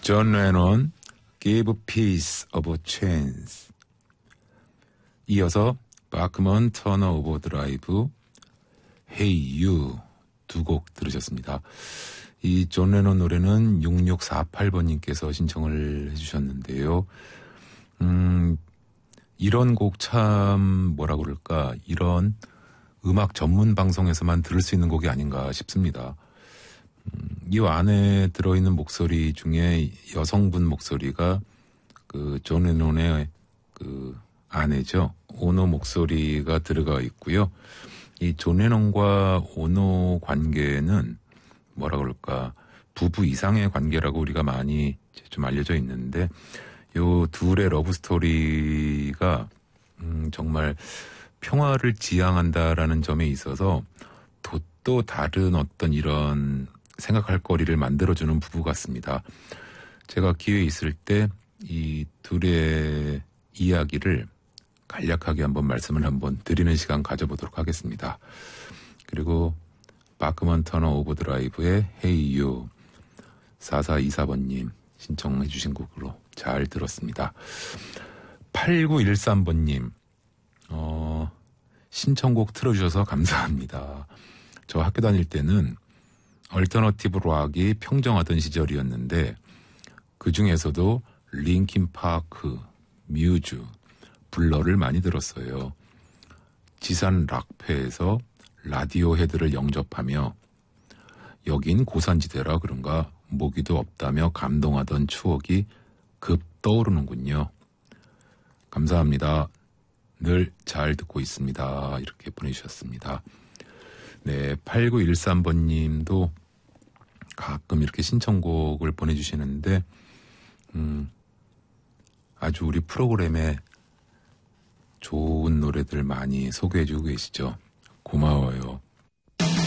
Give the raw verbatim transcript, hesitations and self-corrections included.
존 레논 Give Peace a Chance. 이어서 바크먼 터너 오버드라이브 Hey You 두 곡 들으셨습니다. 이 존 레논 노래는 육육사팔 번님께서 신청을 해주셨는데요. 음, 이런 곡 참 뭐라 그럴까, 이런 음악 전문 방송에서만 들을 수 있는 곡이 아닌가 싶습니다. 음, 이 안에 들어있는 목소리 중에 여성분 목소리가 그 존 레논의 그 아내죠. 오노 목소리가 들어가 있고요. 이 존 레논과 오노 관계는 뭐라 그럴까, 부부 이상의 관계라고 우리가 많이 좀 알려져 있는데, 요 둘의 러브 스토리가 음, 정말 평화를 지향한다라는 점에 있어서 또, 또 다른 어떤 이런 생각할 거리를 만들어주는 부부 같습니다. 제가 기회 있을 때 이 둘의 이야기를 간략하게 한번 말씀을 한번 드리는 시간 가져보도록 하겠습니다. 그리고 바크먼 터너 오버드라이브의 Hey You 사사이사 번님 신청해 주신 곡으로 잘 들었습니다. 팔구일삼 번님 어, 신청곡 틀어주셔서 감사합니다. 저 학교 다닐 때는 얼터너티브 락이 평정하던 시절이었는데 그 중에서도 링킨 파크, 뮤즈, 블러를 많이 들었어요. 지산 락페에서 라디오 헤드를 영접하며 여긴 고산지대라 그런가 모기도 없다며 감동하던 추억이 급 떠오르는군요. 감사합니다. 늘 잘 듣고 있습니다. 이렇게 보내주셨습니다. 네, 팔구일삼 번님도 가끔 이렇게 신청곡을 보내주시는데 음, 아주 우리 프로그램에 좋은 노래들 많이 소개해주고 계시죠. 고마워요.